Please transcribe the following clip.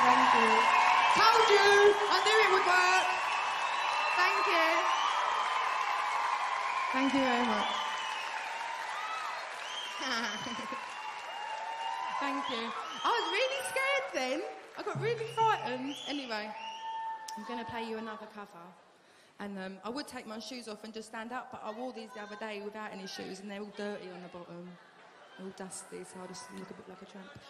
thank you. Told you! I knew it would work! Thank you. Thank you very much. Thank you. I was really scared then. I got really frightened. Anyway, I'm going to play you another cover. And I would take my shoes off and just stand up, but I wore these the other day without any shoes, and they're all dirty on the bottom. They're all dusty, so I just look a bit like a tramp.